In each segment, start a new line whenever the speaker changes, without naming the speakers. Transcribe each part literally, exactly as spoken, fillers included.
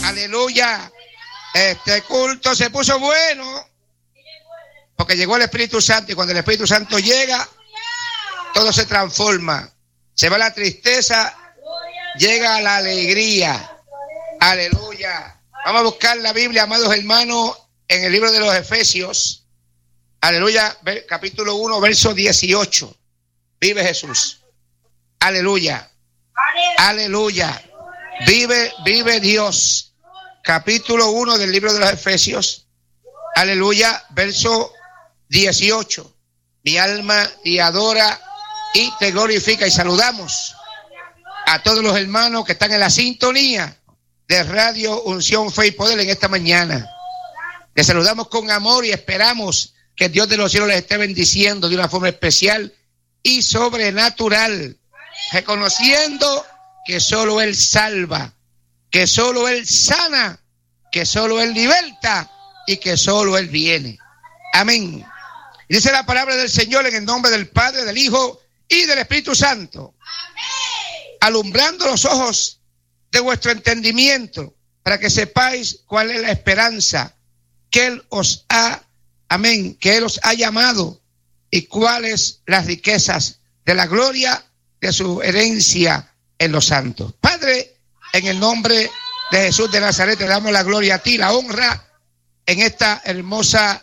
Aleluya. Este culto se puso bueno porque llegó el Espíritu Santo, y cuando el Espíritu Santo llega, todo se transforma. Se va la tristeza, llega la alegría. Aleluya. Vamos a buscar la Biblia, amados hermanos, en el libro de los Efesios. Aleluya, capítulo uno, verso dieciocho. Vive Jesús. Aleluya. Aleluya. Vive, vive Dios. Capítulo uno del libro de los Efesios. Aleluya, verso dieciocho. Mi alma te adora y te glorifica. Y saludamos a todos los hermanos que están en la sintonía de Radio Unción, Fe y Poder en esta mañana. Les saludamos con amor y esperamos que Dios de los cielos les esté bendiciendo de una forma especial y sobrenatural, reconociendo que solo Él salva, que solo Él sana, que solo Él liberta y que solo Él viene. Amén. Y dice la palabra del Señor en el nombre del Padre, del Hijo y del Espíritu Santo. Amén. Alumbrando los ojos de vuestro entendimiento para que sepáis cuál es la esperanza que Él os ha, amén, que Él os ha llamado y cuáles las riquezas de la gloria de su herencia en los santos. Padre, en el nombre de Jesús de Nazaret, te damos la gloria a ti, la honra en esta hermosa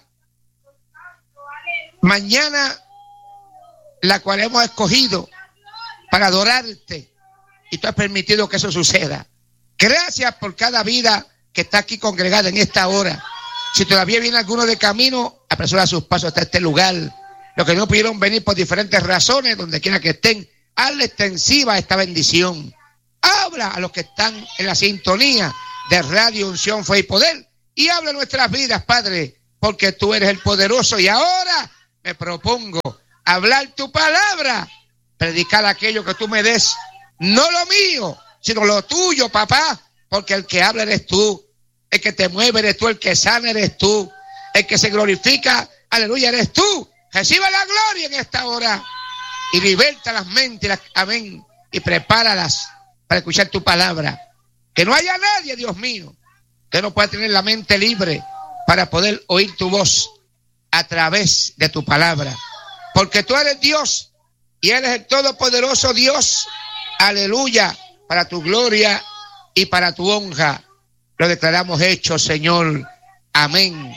mañana, la cual hemos escogido para adorarte, y tú has permitido que eso suceda. Gracias por cada vida que está aquí congregada en esta hora. Si todavía viene alguno de camino, apresura sus pasos hasta este lugar. Los que no pudieron venir por diferentes razones, donde quiera que estén, hazle extensiva esta bendición. Habla a los que están en la sintonía de Radio Unción, Fe y Poder, y habla nuestras vidas, Padre, porque tú eres el poderoso. Y ahora me propongo hablar tu palabra, predicar aquello que tú me des, no lo mío, sino lo tuyo, papá, porque el que habla eres tú, el que te mueve eres tú, el que sana eres tú, el que se glorifica, aleluya, eres tú. Recibe la gloria en esta hora y liberta las mentes, las, amén, y prepáralas para escuchar tu palabra. Que no haya nadie, Dios mío, que no pueda tener la mente libre para poder oír tu voz a través de tu palabra. Porque tú eres Dios y eres el todopoderoso Dios. Aleluya, para tu gloria y para tu honra. Lo declaramos hecho, Señor. Amén.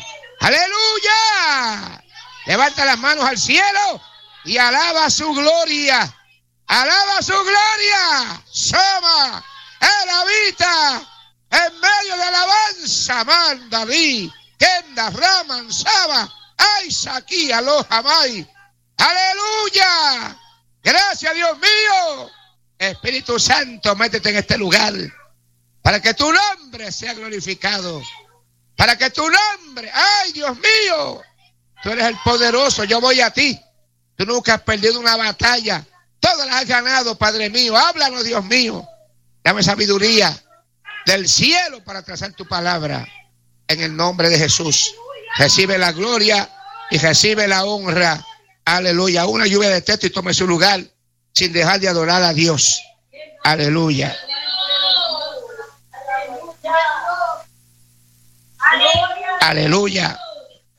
Aleluya. Levanta las manos al cielo y alaba su gloria. Alaba su gloria. Sama, él habita en medio de alabanza. Mandalí, Kenda, Raman, Saba, Aisaki, Aloham. Aleluya. Gracias, Dios mío. Espíritu Santo, métete en este lugar para que tu nombre sea glorificado. Para que tu nombre, ay, Dios mío, tú eres el poderoso, yo voy a ti. Tú nunca has perdido una batalla. Todas las has ganado, Padre mío. Háblanos, Dios mío. Dame sabiduría del cielo para trazar tu palabra. En el nombre de Jesús. Recibe la gloria y recibe la honra. Aleluya. Una lluvia de texto y tome su lugar sin dejar de adorar a Dios. Aleluya. Aleluya.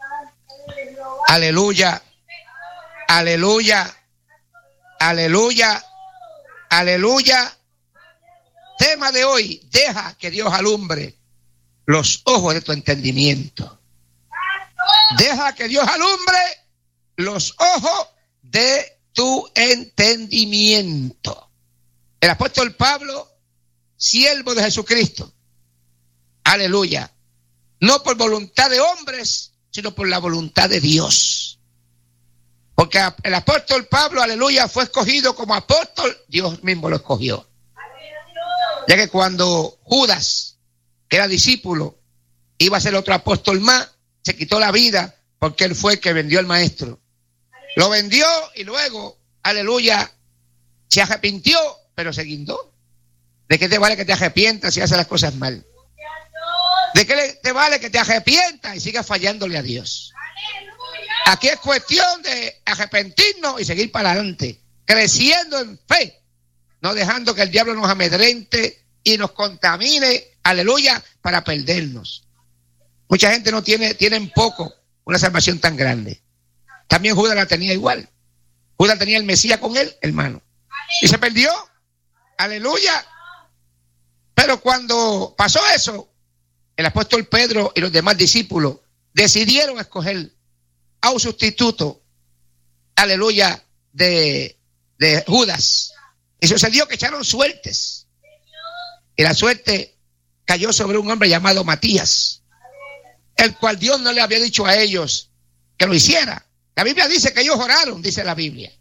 Aleluya. Aleluya. Aleluya. Aleluya. Tema de hoy: deja que Dios alumbre los ojos de tu entendimiento. Deja que Dios alumbre los ojos de tu entendimiento. El apóstol Pablo, siervo de Jesucristo, aleluya, no por voluntad de hombres, sino por la voluntad de Dios. Porque el apóstol Pablo, aleluya, fue escogido como apóstol, Dios mismo lo escogió. Ya que cuando Judas, que era discípulo, iba a ser otro apóstol más, se quitó la vida porque él fue el que vendió al maestro. Lo vendió y luego, aleluya, se arrepintió, pero se guindó. ¿De qué te vale que te arrepientas si haces las cosas mal? ¿De qué te vale que te arrepientas y sigas fallándole a Dios? Aquí es cuestión de arrepentirnos y seguir para adelante, creciendo en fe, no dejando que el diablo nos amedrente y nos contamine aleluya, para perdernos. Mucha gente no tiene, tienen poco una salvación tan grande. También Judas la tenía igual. Judas tenía el Mesías con él, hermano, y se perdió, aleluya. Pero cuando pasó eso, el apóstol Pedro y los demás discípulos decidieron escoger a un sustituto, aleluya, de, de Judas. Y sucedió que echaron suertes. Y la suerte cayó sobre un hombre llamado Matías, el cual Dios no le había dicho a ellos que lo hiciera. La Biblia dice que ellos oraron, dice la Biblia.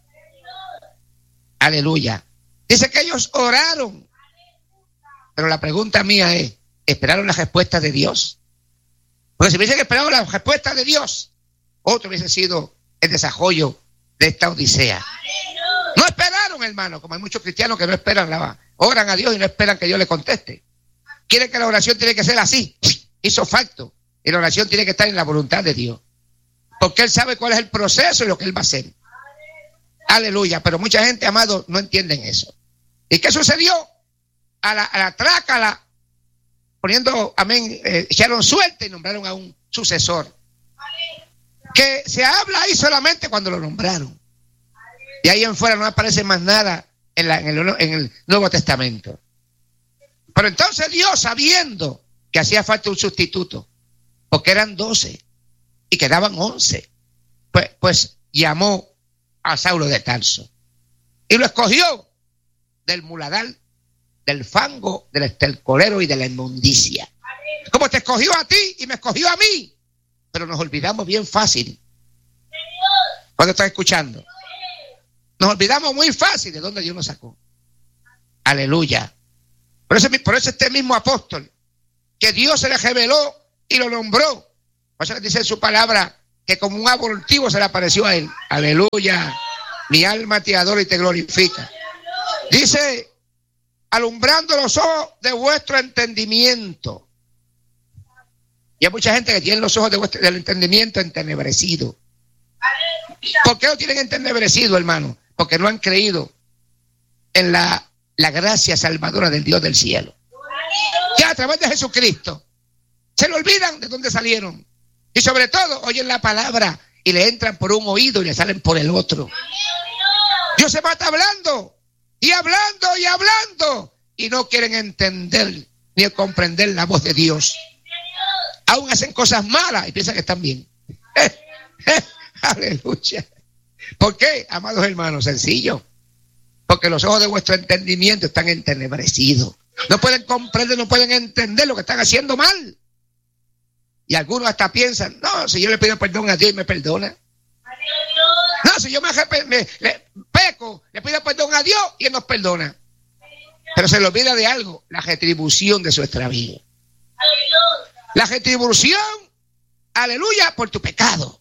Aleluya. Dice que ellos oraron. Pero la pregunta mía es, ¿esperaron la respuesta de Dios? Porque si hubiesen esperado la respuesta de Dios, otro hubiese sido el desarrollo de esta odisea. No esperaron, hermano, como hay muchos cristianos que no esperan, la, oran a Dios y no esperan que Dios le conteste. Quieren que la oración tiene que ser así, hizo facto, y la oración tiene que estar en la voluntad de Dios, porque Él sabe cuál es el proceso y lo que Él va a hacer. Aleluya, pero mucha gente, amado, no entienden eso. ¿Y qué sucedió? A la, a la trácala, poniendo, amén, eh, echaron suerte y nombraron a un sucesor. Que se habla ahí solamente cuando lo nombraron. Y ahí en fuera no aparece más nada en, la, en, el, en el Nuevo Testamento. Pero entonces Dios, sabiendo que hacía falta un sustituto, porque eran doce y quedaban once, pues, pues llamó a Saulo de Tarso y lo escogió del muladar, del fango, del estercolero y de la inmundicia. Como te escogió a ti y me escogió a mí. Pero nos olvidamos bien fácil. ¿Cuándo estás escuchando? Nos olvidamos muy fácil de dónde Dios nos sacó. Aleluya. Por eso, por eso este mismo apóstol, que Dios se le reveló y lo nombró. Por eso dice en su palabra que como un abortivo se le apareció a él. Aleluya. Mi alma te adora y te glorifica. Dice, alumbrando los ojos de vuestro entendimiento. Y hay mucha gente que tiene los ojos de vuestro, del entendimiento entenebrecido. ¿Por qué lo tienen entenebrecido, hermano? Porque no han creído en la, la gracia salvadora del Dios del cielo. Ya a través de Jesucristo se le olvidan de dónde salieron. Y sobre todo oyen la palabra y le entran por un oído y le salen por el otro. Dios se mata hablando y hablando y hablando y no quieren entender ni comprender la voz de Dios. Aún hacen cosas malas y piensan que están bien. Aleluya. ¿Por qué, amados hermanos? Sencillo. Porque los ojos de vuestro entendimiento están entenebrecidos. No pueden comprender, no pueden entender lo que están haciendo mal. Y algunos hasta piensan, no, si yo le pido perdón a Dios y me perdona. No, si yo me, me le, peco, le pido perdón a Dios y Él nos perdona. Pero se le olvida de algo, la retribución de su extravío. La retribución, aleluya, por tu pecado.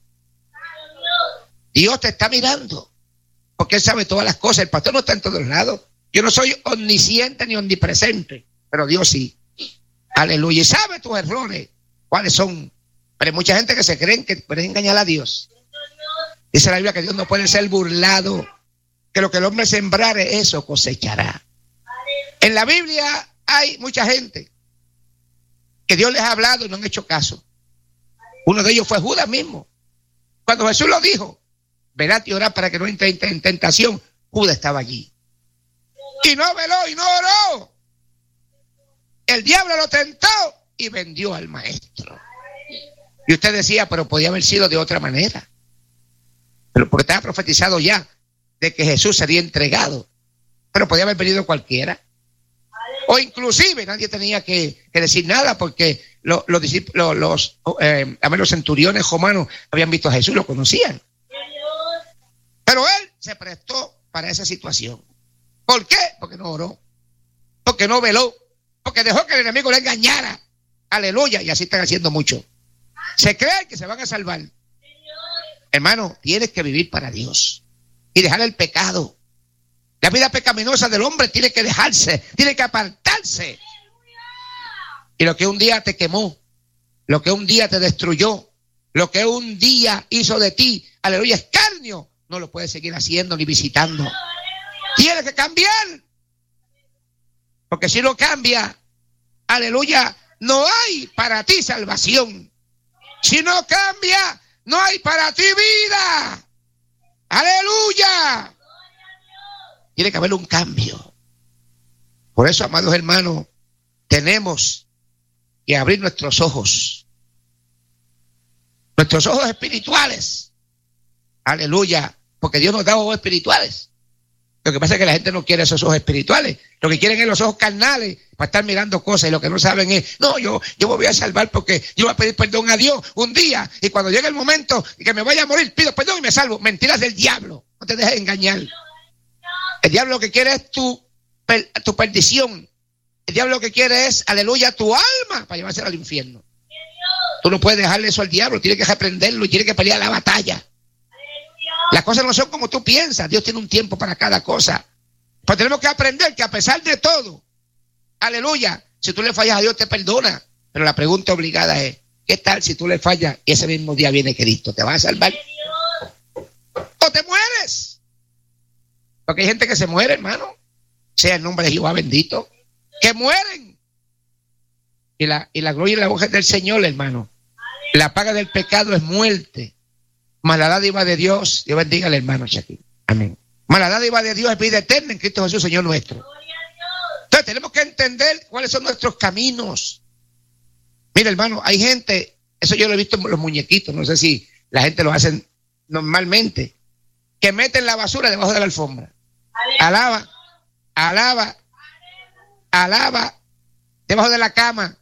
Dios te está mirando, porque Él sabe todas las cosas. El pastor no está en todos lados. Yo no soy omnisciente ni omnipresente, pero Dios sí. Aleluya. Y sabe tus errores, cuáles son. Pero hay mucha gente que se creen que pueden engañar a Dios. Dice la Biblia que Dios no puede ser burlado, que lo que el hombre sembrare, eso cosechará. En la Biblia hay mucha gente que Dios les ha hablado y no han hecho caso. Uno de ellos fue Judas mismo. Cuando Jesús lo dijo, velad y orad para que no entre en tentación, Judas estaba allí. Y no veló y no oró. El diablo lo tentó y vendió al maestro. Y usted decía, pero podía haber sido de otra manera. Pero porque estaba profetizado ya de que Jesús sería entregado. Pero podía haber venido cualquiera. O inclusive nadie tenía que, que decir nada porque lo, lo, los, los, eh, los centuriones romanos habían visto a Jesús, lo conocían. Pero él se prestó para esa situación. ¿Por qué? Porque no oró, porque no veló, porque dejó que el enemigo le engañara. Aleluya, y así están haciendo mucho. Se creen que se van a salvar. Hermano, tienes que vivir para Dios y dejar el pecado. La vida pecaminosa del hombre tiene que dejarse, tiene que apartarse. Y lo que un día te quemó, lo que un día te destruyó, lo que un día hizo de ti, aleluya, escarnio, no lo puedes seguir haciendo ni visitando. Tienes que cambiar. Porque si no cambia, aleluya, no hay para ti salvación. Si no cambia, no hay para ti vida. Aleluya. Tiene que haber un cambio. Por eso, amados hermanos, tenemos que abrir nuestros ojos. Nuestros ojos espirituales. Aleluya. Porque Dios nos da ojos espirituales. Lo que pasa es que la gente no quiere esos ojos espirituales. Lo que quieren es los ojos carnales para estar mirando cosas, y lo que no saben es, no, yo, yo me voy a salvar porque yo voy a pedir perdón a Dios un día, y cuando llegue el momento que me vaya a morir, pido perdón y me salvo. Mentiras del diablo. No te dejes engañar. El diablo lo que quiere es tu, per, tu perdición. El diablo lo que quiere es, aleluya, tu alma para llevársela al infierno. Tú no puedes dejarle eso al diablo, tienes que reprenderlo y tienes que pelear la batalla. Las cosas no son como tú piensas. Dios tiene un tiempo para cada cosa. Pero tenemos que aprender que a pesar de todo, aleluya, si tú le fallas a Dios te perdona. Pero la pregunta obligada es, ¿qué tal si tú le fallas y ese mismo día viene Cristo? ¿Te vas a salvar? ¿O te mueres? Porque hay gente que se muere, hermano. Sea el nombre de Jehová bendito. Que mueren. Y la, y la gloria y la voz del Señor, hermano. La paga del pecado es muerte. Mas la dádiva de Dios, Dios bendiga al hermano Shaquille. Amén. Mas la dádiva de Dios es vida eterna en Cristo Jesús, Señor nuestro. Entonces tenemos que entender cuáles son nuestros caminos. Mira, hermano, hay gente, eso yo lo he visto en los muñequitos, no sé si la gente lo hace normalmente, que meten la basura debajo de la alfombra. Alaba, alaba, alaba, debajo de la cama.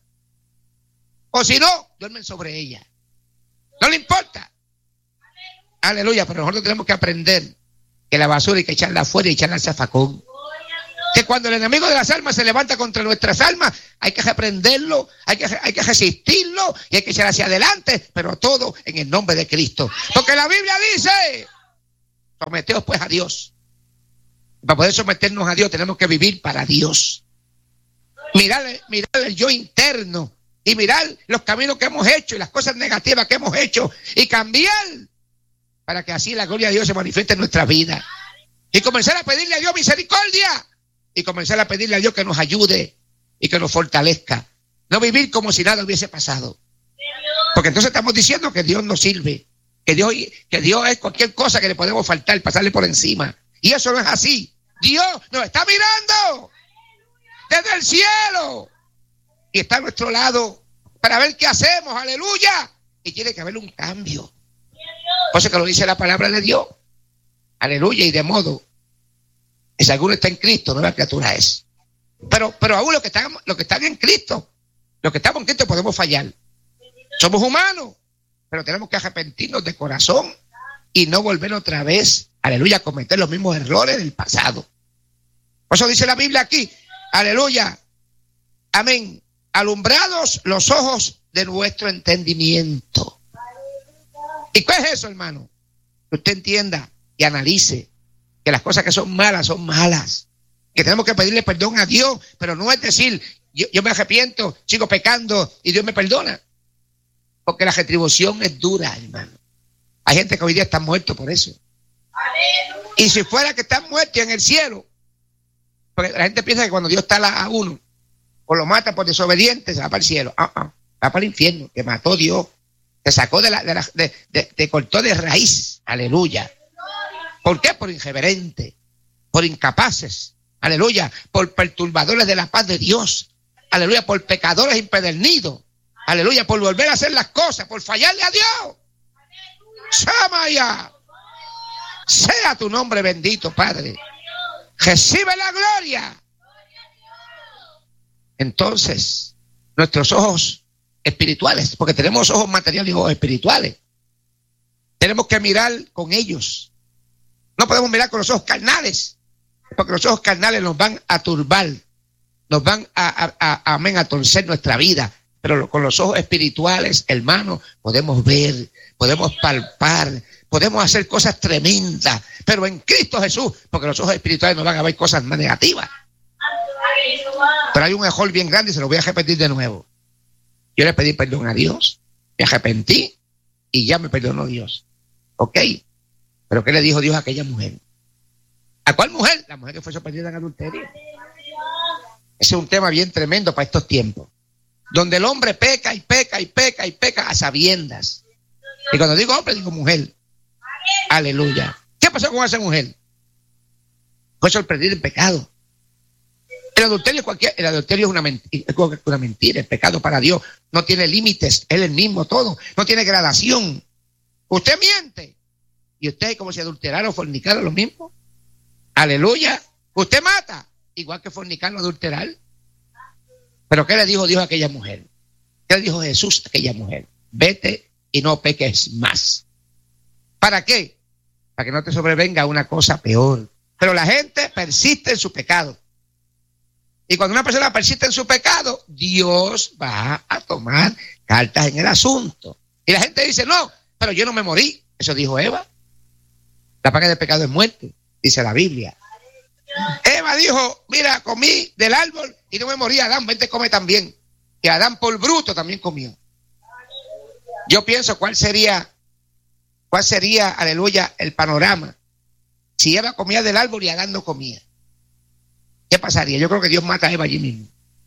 O si no, duermen sobre ella. No le importa. Aleluya, pero nosotros tenemos que aprender que la basura hay que echarla afuera y echarla al zafacón. Que cuando el enemigo de las almas se levanta contra nuestras almas, hay que reprenderlo, hay que, hay que resistirlo y hay que echar hacia adelante, pero todo en el nombre de Cristo. Porque la Biblia dice, someteos pues a Dios. Para poder someternos a Dios tenemos que vivir para Dios. Mirar, mirar el yo interno y mirar los caminos que hemos hecho y las cosas negativas que hemos hecho y cambiar, para que así la gloria de Dios se manifieste en nuestra vida. Y comenzar a pedirle a Dios misericordia. Y comenzar a pedirle a Dios que nos ayude y que nos fortalezca. No vivir como si nada hubiese pasado. Porque entonces estamos diciendo que Dios no sirve. Que Dios, que Dios es cualquier cosa que le podemos faltar, pasarle por encima. Y eso no es así. Dios nos está mirando desde el cielo. Y está a nuestro lado para ver qué hacemos. Aleluya. Y tiene que haber un cambio. Por eso que lo dice la palabra de Dios. Aleluya. Y de modo que si alguno está en Cristo, nueva criatura es. Pero, pero aún los que están, los que están en Cristo, los que estamos en Cristo podemos fallar. Somos humanos, pero tenemos que arrepentirnos de corazón y no volver otra vez, aleluya, a cometer los mismos errores del pasado. Por eso dice la Biblia aquí, aleluya, amén, alumbrados los ojos de nuestro entendimiento. ¿Y qué es eso, hermano? Que usted entienda y analice que las cosas que son malas son malas, que tenemos que pedirle perdón a Dios, pero no es decir, yo, yo me arrepiento, sigo pecando y Dios me perdona, porque la retribución es dura, hermano. Hay gente que hoy día está muerto por eso. ¡Aleluya! Y si fuera que están muertos en el cielo, porque la gente piensa que cuando Dios está a uno o lo mata por desobediente, se va para el cielo. Uh -uh, va para el infierno, que mató Dios, te sacó de la, de la de, de, te cortó de raíz. Aleluya. ¿Por qué? Por irreverente, por incapaces, aleluya, por perturbadores de la paz de Dios, aleluya, por pecadores impedernidos, aleluya, por volver a hacer las cosas, por fallarle a Dios. Samaya, sea tu nombre bendito, Padre. Recibe la gloria. Entonces, nuestros ojos espirituales, porque tenemos ojos materiales y ojos espirituales, tenemos que mirar con ellos. No podemos mirar con los ojos carnales, porque los ojos carnales nos van a turbar, nos van a, a, a, amén, a torcer nuestra vida. Pero con los ojos espirituales, hermanos, podemos ver, podemos palpar, podemos hacer cosas tremendas, pero en Cristo Jesús, porque los ojos espirituales no van a ver cosas más negativas. Pero hay un error bien grande y se lo voy a repetir de nuevo. Yo le pedí perdón a Dios, me arrepentí y ya me perdonó Dios. ¿Ok? ¿Pero qué le dijo Dios a aquella mujer? ¿A cuál mujer? La mujer que fue sorprendida en adulterio. Ese es un tema bien tremendo para estos tiempos. donde el hombre peca y peca y peca y peca a sabiendas. Y cuando digo hombre, digo mujer. Aleluya. ¿Qué pasó con esa mujer? Fue sorprendida en pecado. El adulterio es cualquier, el adulterio es una mentira, es una mentira, el pecado para Dios no tiene límites, Él es el mismo todo, no tiene gradación. Usted miente y usted como si adulterara o fornicara lo mismo. Aleluya. Usted mata, igual que fornicar o adulterar. Pero ¿qué le dijo Dios a aquella mujer? ¿Qué le dijo Jesús a aquella mujer? Vete y no peques más. ¿Para qué? Para que no te sobrevenga una cosa peor. Pero la gente persiste en su pecado. Y cuando una persona persiste en su pecado, Dios va a tomar cartas en el asunto. Y la gente dice, no, pero yo no me morí. Eso dijo Eva. La paga del pecado es muerte, dice la Biblia. Eva dijo, mira, comí del árbol y no me morí. Adán, vente, come también. Y Adán por bruto también comió. Yo pienso cuál sería, cuál sería, aleluya, el panorama. Si Eva comía del árbol y Adán no comía. ¿Qué pasaría? Yo creo que Dios mata a Eva allí mismo.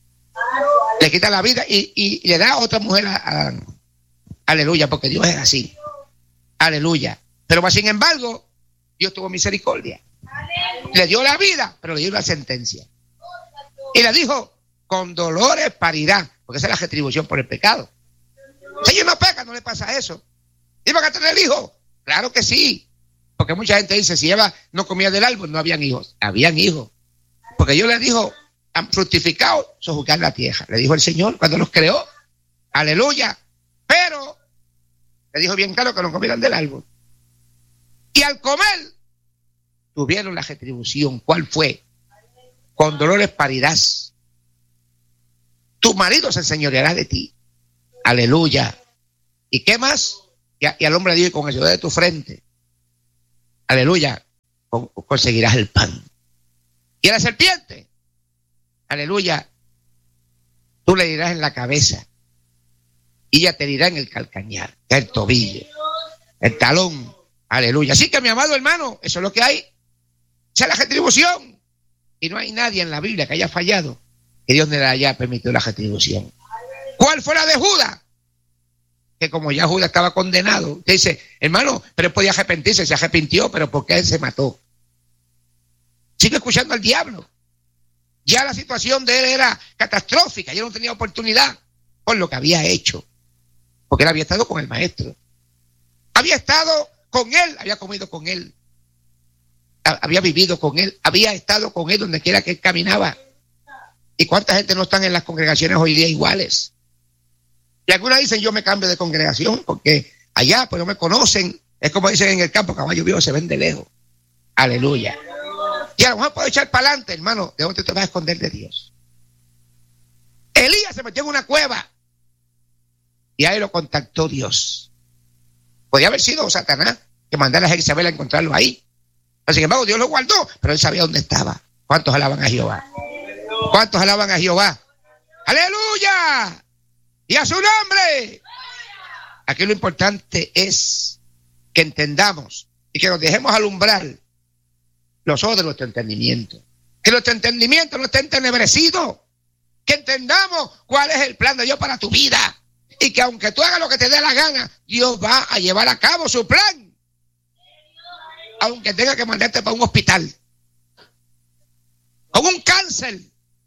Le quita la vida y, y, y le da a otra mujer a Adán. Aleluya, porque Dios es así. Aleluya. Pero más sin embargo, Dios tuvo misericordia. Le dio la vida, pero le dio la sentencia. Y le dijo, con dolores parirá, porque esa es la retribución por el pecado. Si ellos no pecan, no le pasa eso. ¿Iban a tener hijos? Claro que sí. Porque mucha gente dice, si Eva no comía del árbol, no habían hijos. Habían hijos. Porque Dios le dijo, han fructificado, sojuzgar la tierra. Le dijo el Señor cuando los creó. Aleluya. Pero le dijo bien claro que no comieran del árbol. Y al comer, tuvieron la retribución. ¿Cuál fue? Con dolores parirás. Tu marido se enseñoreará de ti. Aleluya. ¿Y qué más? Y, a, y al hombre le dijo, con el sudor de tu frente, aleluya, con, conseguirás el pan. Y a la serpiente, aleluya, tú le dirás en la cabeza y ella te dirá en el calcañar, el tobillo, el talón. Aleluya. Así que mi amado hermano, eso es lo que hay. Esa es la retribución. Y no hay nadie en la Biblia que haya fallado que Dios le haya permitido la retribución. ¿Cuál fue la de Judas? Que como ya Judas estaba condenado, usted dice, hermano, pero él podía arrepentirse, se arrepintió, pero ¿por qué él se mató? Sigue escuchando al diablo. Ya la situación de él era catastrófica, ya no tenía oportunidad por lo que había hecho. Porque él había estado con el maestro. Había estado con él, había comido con él. Había vivido con él, había estado con él donde quiera que él caminaba. ¿Y cuánta gente no están en las congregaciones hoy día iguales? Y algunas dicen, yo me cambio de congregación porque allá pues no me conocen. Es como dicen en el campo, caballo viejo se ven de lejos. Aleluya. Y a lo mejor puedo echar para adelante, hermano. ¿De dónde te vas a esconder de Dios? Elías se metió en una cueva y ahí lo contactó Dios. Podía haber sido Satanás que mandara a Jezabel a encontrarlo ahí. Pero sin embargo, Dios lo guardó, pero él sabía dónde estaba. ¿Cuántos alaban a Jehová? ¿Cuántos alaban a Jehová? ¡Aleluya! ¡Y a su nombre! Aquí lo importante es que entendamos y que nos dejemos alumbrar los ojos de nuestro entendimiento. Que nuestro entendimiento no esté entenebrecido. Que entendamos cuál es el plan de Dios para tu vida. Y que aunque tú hagas lo que te dé la gana, Dios va a llevar a cabo su plan. Aunque tenga que mandarte para un hospital. Con un cáncer.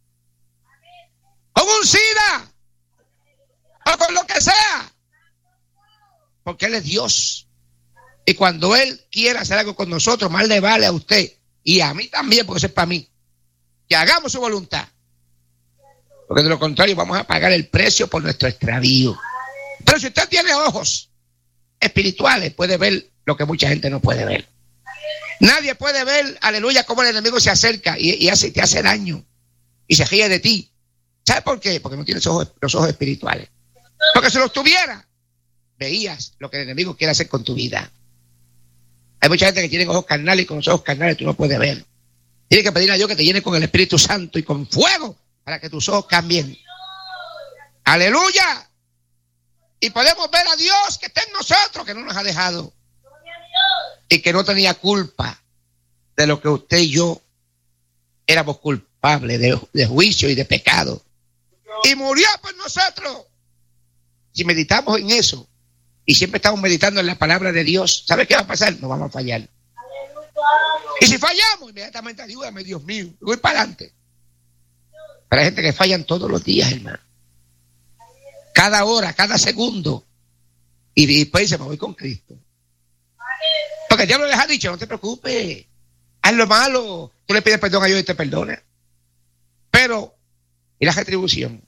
Con un SIDA. O con lo que sea. Porque Él es Dios. Y cuando Él quiera hacer algo con nosotros, más le vale a usted. Y a mí también, porque eso es para mí. Que hagamos su voluntad. Porque de lo contrario vamos a pagar el precio por nuestro extravío. Pero si usted tiene ojos espirituales, puede ver lo que mucha gente no puede ver. Nadie puede ver, aleluya, cómo el enemigo se acerca y, y hace, te hace daño. Y se ríe de ti. ¿Sabe por qué? Porque no tienes ojos, los ojos espirituales. Porque si los tuviera, veías lo que el enemigo quiere hacer con tu vida. Hay mucha gente que tiene ojos carnales y con los ojos carnales tú no puedes ver. Tienes que pedir a Dios que te llene con el Espíritu Santo y con fuego para que tus ojos cambien. ¡Aleluya! Y podemos ver a Dios que está en nosotros, que no nos ha dejado. Y que no tenía culpa de lo que usted y yo éramos culpables de, de juicio y de pecado. y murió por nosotros. Si meditamos en eso y siempre estamos meditando en la palabra de Dios, ¿sabe qué va a pasar? No vamos a fallar. Y si fallamos, inmediatamente ayúdame, Dios mío, voy para adelante. Pero hay gente que fallan todos los días, hermano. Cada hora, cada segundo. Y después dice, me voy con Cristo. Porque el diablo les ha dicho, no te preocupes, haz lo malo, tú le pides perdón a Dios y te perdona. Pero, ¿y la retribución?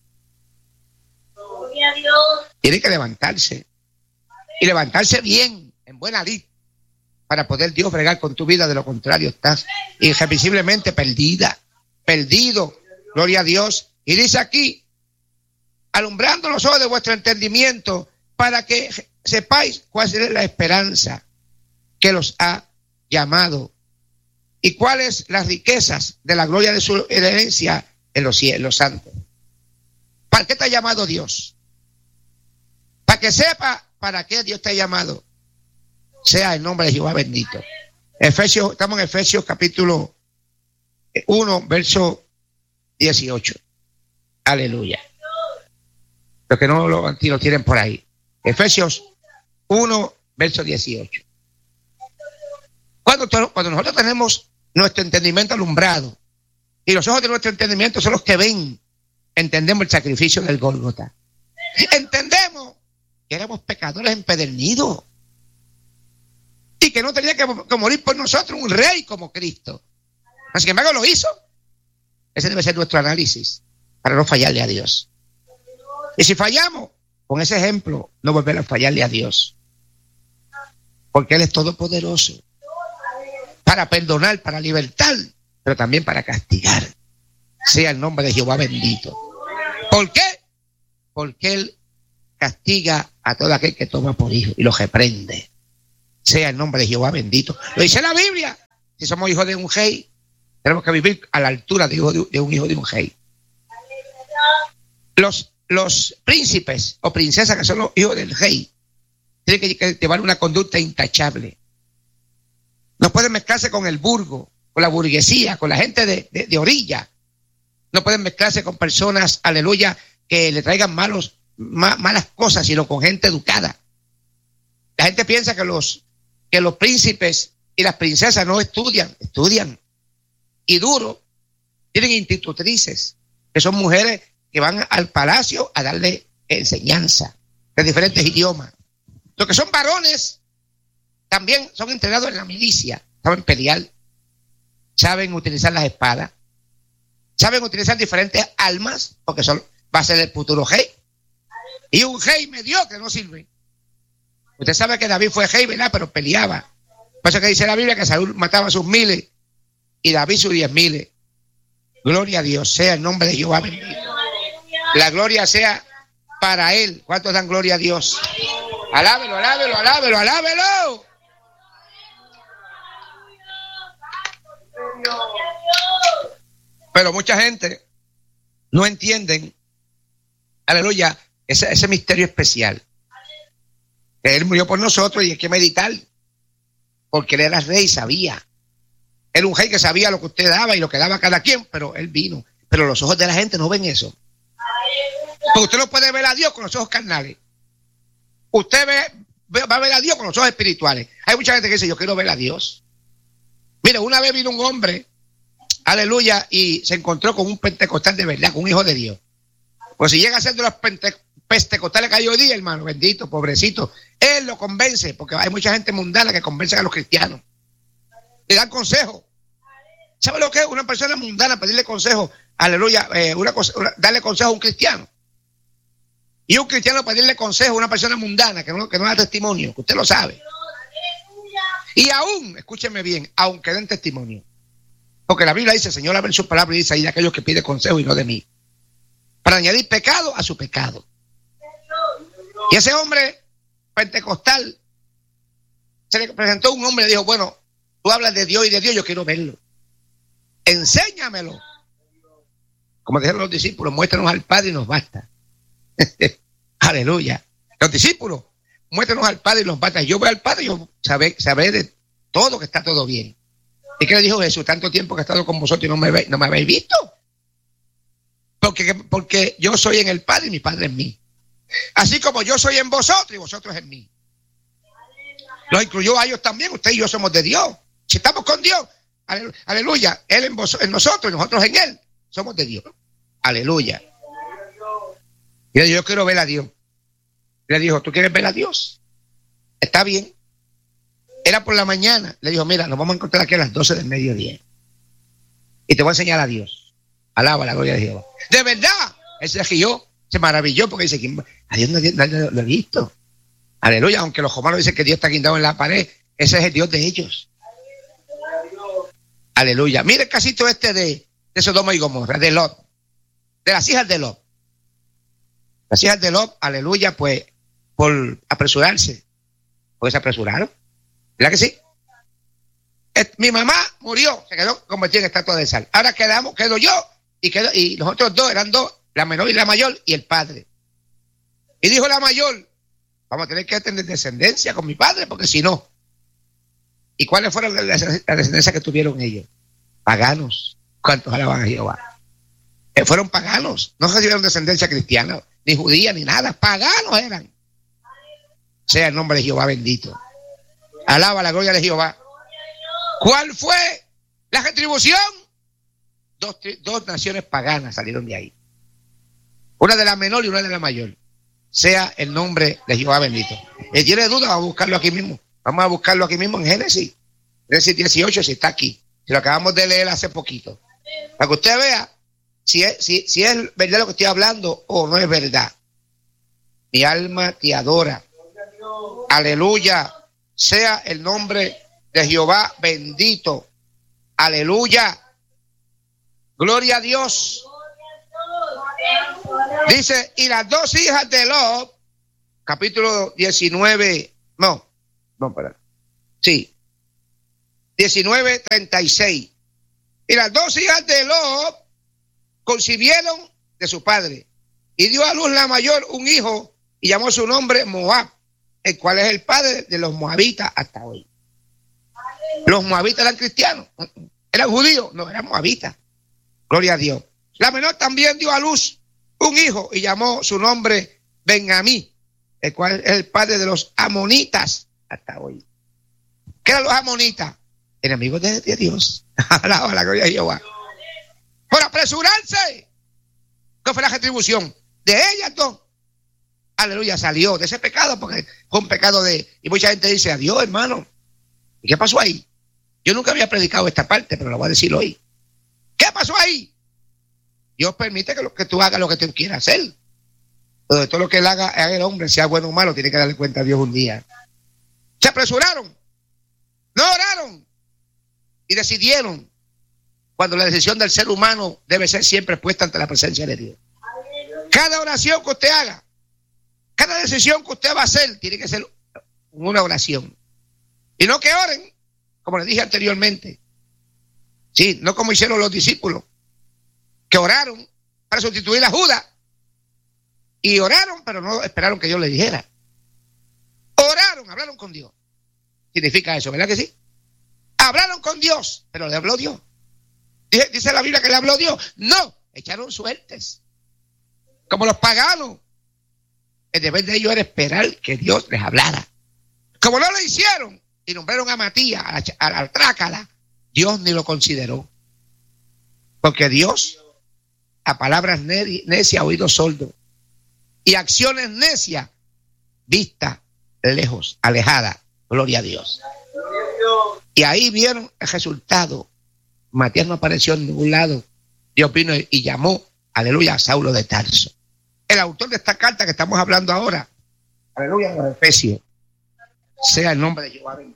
Tiene que levantarse. Y levantarse bien, en buena lid, para poder Dios bregar con tu vida. De lo contrario, estás irremisiblemente perdida, perdido. Gloria a Dios. Y dice aquí, alumbrando los ojos de vuestro entendimiento, para que sepáis cuál es la esperanza que los ha llamado y cuáles las riquezas de la gloria de su herencia en los cielos, los santos. ¿Para qué te ha llamado Dios? Para que sepa para qué Dios te ha llamado. Sea el nombre de Jehová bendito. Efesios, estamos en Efesios capítulo uno, verso dieciocho. Aleluya. Los que no lo, lo tienen por ahí. Efesios uno, verso dieciocho. Cuando, cuando nosotros tenemos nuestro entendimiento alumbrado y los ojos de nuestro entendimiento son los que ven, entendemos el sacrificio del Gólgota. Entendemos que éramos pecadores empedernidos y que no tenía que, que morir por nosotros un rey como Cristo. Así que embargo lo hizo. Ese debe ser nuestro análisis para no fallarle a Dios. Y si fallamos, con ese ejemplo, no volver a fallarle a Dios. Porque Él es todopoderoso. Para perdonar, para libertar, pero también para castigar. Sea el nombre de Jehová bendito. ¿Por qué? Porque Él castiga a todo aquel que toma por hijo y lo reprende. Sea el nombre de Jehová bendito. Lo dice la Biblia. Si somos hijos de un rey, tenemos que vivir a la altura de, hijo de, de un hijo de un rey. Los Los príncipes o princesas que son los hijos del rey tienen que, que llevar una conducta intachable. No pueden mezclarse con el burgo, con la burguesía, con la gente de, de, de orilla. No pueden mezclarse con personas, aleluya, que le traigan malos, ma, malas cosas, sino con gente educada. La gente piensa que los, que los príncipes y las princesas no estudian, estudian. Y duro, tienen institutrices, que son mujeres que van al palacio a darle enseñanza de diferentes idiomas. Los que son varones también son entrenados en la milicia, saben pelear, saben utilizar las espadas, saben utilizar diferentes armas, porque son, va a ser el futuro rey. Y un rey mediocre no sirve. Usted sabe que David fue rey, ¿verdad? Pero peleaba. Por eso que dice la Biblia que Saúl mataba sus miles y David sus diez miles. Gloria a Dios, sea el nombre de Jehová bendito. La gloria sea para Él. ¿Cuántos dan gloria a Dios? Alábelo, alábelo, alábelo, alábelo. Pero mucha gente no entienden, aleluya, ese, ese misterio especial. Que Él murió por nosotros y hay que meditar. Porque Él era rey, sabía. Era un rey que sabía lo que usted daba y lo que daba cada quien, pero Él vino. Pero los ojos de la gente no ven eso. Porque usted no puede ver a Dios con los ojos carnales. Usted ve, ve, va a ver a Dios con los ojos espirituales. Hay mucha gente que dice, yo quiero ver a Dios. Mire, una vez vino un hombre, aleluya, y se encontró con un pentecostal de verdad, con un hijo de Dios. Pues si llega a ser de los pente, pentecostales que hay hoy día, hermano, bendito, pobrecito, él lo convence, porque hay mucha gente mundana que convence a los cristianos. Le dan consejo. ¿Sabe lo que es una persona mundana pedirle consejo? Aleluya, eh, una, una, darle consejo a un cristiano. Y un cristiano pedirle consejo a una persona mundana que no, que no da testimonio, que usted lo sabe. Y aún, escúcheme bien, aunque den testimonio. Porque la Biblia dice, el Señor abre su palabra y dice ahí de aquellos que piden consejo y no de mí. Para añadir pecado a su pecado. Y ese hombre pentecostal se le presentó un hombre y le dijo, bueno, tú hablas de Dios y de Dios, yo quiero verlo. Enséñamelo. Como dijeron los discípulos, muéstranos al Padre y nos basta. Aleluya. Los discípulos, muéstranos al Padre y nos basta. Yo voy al Padre y yo sabré, sabré de todo que está todo bien. ¿Y qué le dijo Jesús? Tanto tiempo que he estado con vosotros y no me, ve, no me habéis visto. Porque, porque yo soy en el Padre y mi Padre en mí. Así como yo soy en vosotros y vosotros en mí. Los incluyó a ellos también. Usted y yo somos de Dios. Si estamos con Dios, aleluya, Él en, vos, en nosotros y nosotros en Él, somos de Dios. Aleluya. Y le dijo, yo quiero ver a Dios. Le dijo, ¿tú quieres ver a Dios? Está bien. Era por la mañana. Le dijo, mira, nos vamos a encontrar aquí a las doce del mediodía. Y te voy a enseñar a Dios. Alaba la gloria de Jehová. De verdad. Él se rió, se maravilló porque dice, a Dios nadie, nadie lo ha visto. Aleluya. Aunque los romanos dicen que Dios está guindado en la pared, ese es el Dios de ellos. Aleluya. Mire el casito este de, de Sodoma y Gomorra, de Lot. De las hijas de Lot. Las hijas de Lot, aleluya, pues, por apresurarse. Porque se apresuraron. ¿Verdad que sí? Et, mi mamá murió, se quedó convertida en estatua de sal. Ahora quedamos, quedo yo y, quedo, y los otros dos eran dos, la menor y la mayor, y el padre. Y dijo la mayor, vamos a tener que tener descendencia con mi padre, porque si no. ¿Y cuáles fueron las la descendencias que tuvieron ellos? Paganos. ¿Cuántos alaban a Jehová? Eh, fueron paganos, no recibieron descendencia cristiana, ni judía, ni nada, paganos eran. Sea el nombre de Jehová bendito. Alaba la gloria de Jehová. ¿Cuál fue la retribución? Dos, dos naciones paganas salieron de ahí. Una de la menor y una de la mayor. Sea el nombre de Jehová bendito. Si tiene duda, vamos a buscarlo aquí mismo. Vamos a buscarlo aquí mismo en Génesis. Génesis dieciocho, si está aquí. Si lo acabamos de leer hace poquito. Para que usted vea si es, si, si es verdad lo que estoy hablando o no es verdad. Mi alma te adora. Aleluya. Sea el nombre de Jehová bendito. Aleluya. Gloria a Dios. Dice, y las dos hijas de Lot, capítulo diecinueve, no, no, espera. Sí. diecinueve, treinta y seis. Y las dos hijas de Lot concibieron de su padre. Y dio a luz la mayor un hijo y llamó su nombre Moab, el cual es el padre de los moabitas hasta hoy. Los moabitas eran cristianos, eran judíos, no, eran moabitas. Gloria a Dios. La menor también dio a luz un hijo y llamó su nombre Benjamín, el cual es el padre de los amonitas hasta hoy. ¿Qué eran los amonitas? Enemigos de, de Dios. Alaba la gloria de Jehová. Por apresurarse. ¿Qué fue la retribución? De ellas dos. Aleluya, salió de ese pecado porque fue un pecado de... Y mucha gente dice, adiós, hermano. ¿Y qué pasó ahí? Yo nunca había predicado esta parte, pero lo voy a decir hoy. ¿Qué pasó ahí? Dios permite que, lo, que tú hagas lo que tú quieras hacer. Pero de todo lo que él haga, haga el hombre, sea bueno o malo, tiene que darle cuenta a Dios un día. Se apresuraron. No oraron. Y decidieron. Cuando la decisión del ser humano debe ser siempre puesta ante la presencia de Dios. Cada oración que usted haga, cada decisión que usted va a hacer, tiene que ser una oración. Y no que oren, como les dije anteriormente. Sí, no como hicieron los discípulos, que oraron para sustituir a Judas. Y oraron, pero no esperaron que Dios les dijera. Oraron, hablaron con Dios. Significa eso, ¿verdad que sí? Hablaron con Dios, pero le habló Dios. Dice, dice la Biblia que le habló Dios. No, echaron suertes. Como los paganos. El deber de ellos era esperar que Dios les hablara. Como no lo hicieron y nombraron a Matías, a la, a la trácala, Dios ni lo consideró. Porque Dios, a palabras necias, oídos sordos, y acciones necias, vista lejos, alejada. Gloria a Dios. Y ahí vieron el resultado. Matías no apareció en ningún lado. Dios vino y, y llamó, aleluya, a Saulo de Tarso. El autor de esta carta que estamos hablando ahora, aleluya, los Efesios, sea el nombre de Jehová bendito.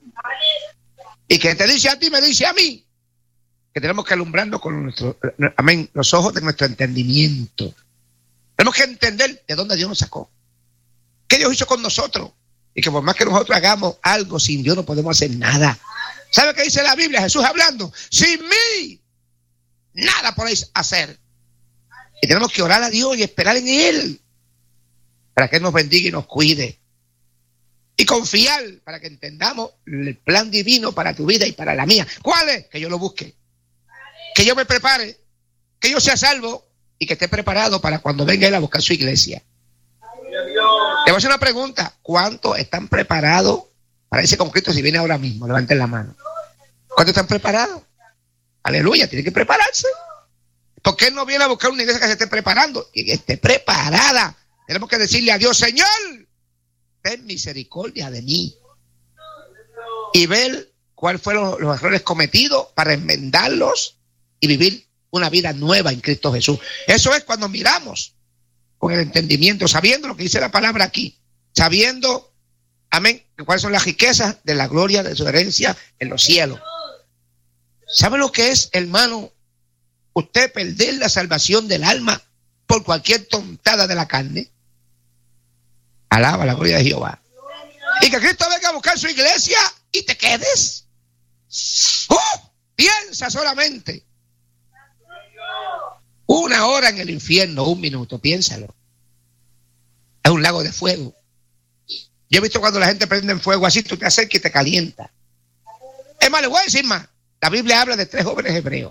Y que te dice a ti, me dice a mí, que tenemos que alumbrarnos con nuestro, amén, los ojos de nuestro entendimiento. Tenemos que entender de dónde Dios nos sacó, qué Dios hizo con nosotros, y que por más que nosotros hagamos algo, sin Dios no podemos hacer nada. ¿Sabe qué dice la Biblia? Jesús hablando, sin mí nada podéis hacer. Y tenemos que orar a Dios y esperar en Él para que Él nos bendiga y nos cuide. Y confiar para que entendamos el plan divino para tu vida y para la mía. ¿Cuál es? Que yo lo busque, que yo me prepare, que yo sea salvo, y que esté preparado para cuando venga él a buscar su iglesia. Le voy a hacer una pregunta. ¿Cuántos están preparados para irse con Cristo si viene ahora mismo? Levanten la mano. ¿Cuántos están preparados? Aleluya, tiene que prepararse. ¿Por qué no viene a buscar una iglesia que se esté preparando? Que esté preparada. Tenemos que decirle a Dios, Señor, ten misericordia de mí. Y ver cuáles fueron los, los errores cometidos para enmendarlos y vivir una vida nueva en Cristo Jesús. Eso es cuando miramos con el entendimiento, sabiendo lo que dice la palabra aquí, sabiendo, amén, cuáles son las riquezas de la gloria de su herencia en los cielos. ¿Sabe lo que es, hermano, usted perder la salvación del alma por cualquier tontada de la carne? Alaba la gloria de Jehová. Y que Cristo venga a buscar su iglesia y te quedes. ¡Oh! Piensa solamente. Una hora en el infierno, un minuto, piénsalo. Es un lago de fuego. Yo he visto cuando la gente prende en fuego así, tú te acercas y te calienta. Es más, le voy a decir más. La Biblia habla de tres jóvenes hebreos.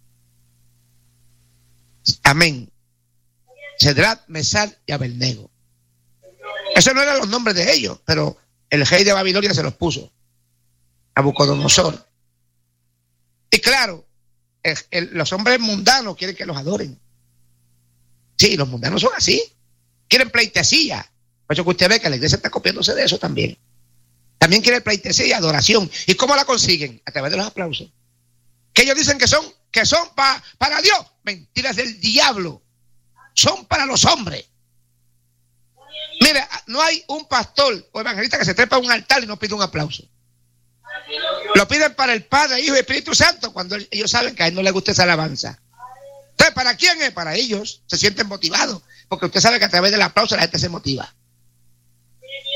Amén. Cedrat, Mesad y Abednego. Esos no eran los nombres de ellos, pero el rey de Babilonia se los puso. Nabucodonosor. Y claro, el, el, los hombres mundanos quieren que los adoren. Sí, los mundanos son así. Quieren pleitesía. Por eso que usted ve que la iglesia está copiándose de eso también. También quieren pleitesía y adoración. ¿Y cómo la consiguen? A través de los aplausos. Que ellos dicen que son, que son pa, para Dios. Mentiras del diablo. Son para los hombres. Mira, no hay un pastor o evangelista que se trepa a un altar y no pide un aplauso. Lo piden para el Padre, Hijo y Espíritu Santo cuando ellos saben que a él no le gusta esa alabanza. Entonces, ¿para quién es? Para ellos. Se sienten motivados. Porque usted sabe que a través del aplauso la gente se motiva.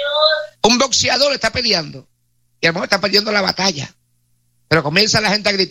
Un boxeador está peleando y a lo mejor está perdiendo la batalla. Pero comienza la gente a gritar.